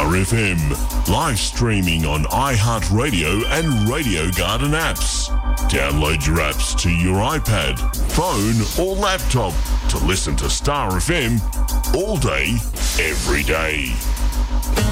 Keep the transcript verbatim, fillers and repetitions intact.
Star F M, live streaming on iHeartRadio and Radio Garden apps. Download your apps to your iPad, phone or laptop to listen to Star F M all day, every day.